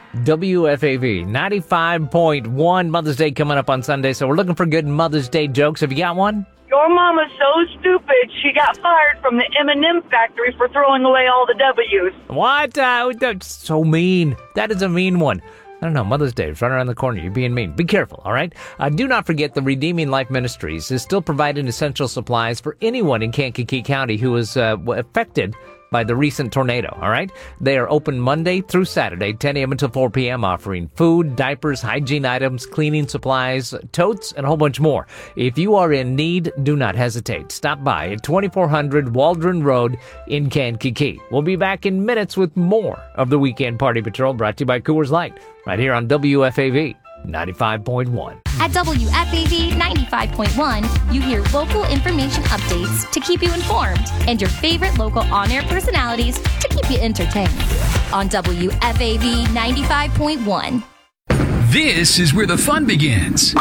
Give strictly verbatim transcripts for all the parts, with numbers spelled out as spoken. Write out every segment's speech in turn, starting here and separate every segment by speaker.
Speaker 1: W F A V ninety-five point one. Mother's Day coming up on Sunday, so we're looking for good Mother's Day jokes. Have you got one?
Speaker 2: Your mama's so stupid, she got fired from the M and M factory for throwing away all the W's.
Speaker 1: What? Uh, that's so mean. That is a mean one. I don't know, Mother's Day is right around the corner. You're being mean. Be careful, all right? Uh, do not forget the Redeeming Life Ministries is still providing essential supplies for anyone in Kankakee County who is uh, affected by the recent tornado, all right? They are open Monday through Saturday, ten a.m. until four p.m., offering food, diapers, hygiene items, cleaning supplies, totes, and a whole bunch more. If you are in need, do not hesitate. Stop by at twenty-four hundred Waldron Road in Kankakee. We'll be back in minutes with more of the Weekend Party Patrol, brought to you by Coors Light, right here on W F A V ninety-five point one.
Speaker 3: At W F A V ninety-five point one, you hear local information updates to keep you informed and your favorite local on-air personalities to keep you entertained. On W F A V ninety-five point one.
Speaker 4: This is where the fun begins.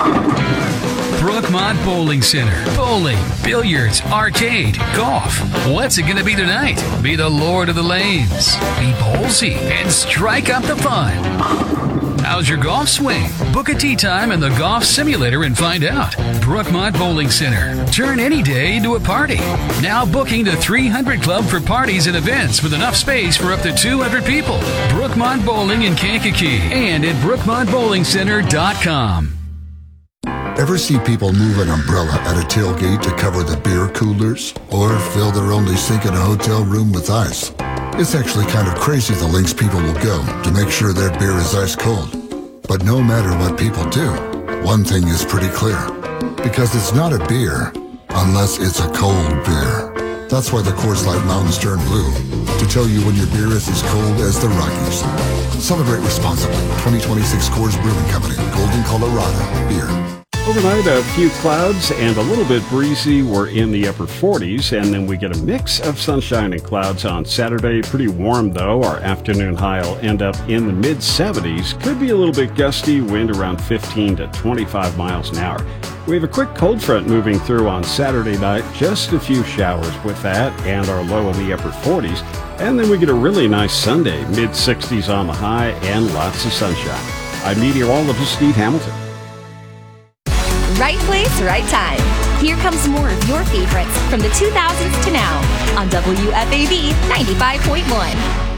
Speaker 4: Brookmont Bowling Center. Bowling, billiards, arcade, golf. What's it going to be tonight? Be the Lord of the Lanes. Be ballsy and strike up the fun. How's your golf swing? Book a tee time in the golf simulator and find out. Brookmont Bowling Center. Turn any day into a party. Now booking the three hundred Club for parties and events with enough space for up to two hundred people. Brookmont Bowling in Kankakee and at brookmont bowling center dot com.
Speaker 5: Ever see people move an umbrella at a tailgate to cover the beer coolers? Or fill their only sink in a hotel room with ice? It's actually kind of crazy the lengths people will go to make sure their beer is ice cold. But no matter what people do, one thing is pretty clear. Because it's not a beer unless it's a cold beer. That's why the Coors Light Mountains turn blue, to tell you when your beer is as cold as the Rockies. Celebrate responsibly. twenty twenty-six Coors Brewing Company, Golden, Colorado. Beer.
Speaker 6: Overnight, a few clouds and a little bit breezy. We're in the upper forties, and then we get a mix of sunshine and clouds on Saturday. Pretty warm, though. Our afternoon high will end up in the mid seventies. Could be a little bit gusty, wind around fifteen to twenty-five miles an hour. We have a quick cold front moving through on Saturday night. Just a few showers with that, and our low in the upper forties. And then we get a really nice Sunday, mid sixties on the high, and lots of sunshine. I'm meteorologist Steve Hamilton.
Speaker 3: Right place, right time. Here comes more of your favorites from the two thousands to now on W F A V ninety-five point one.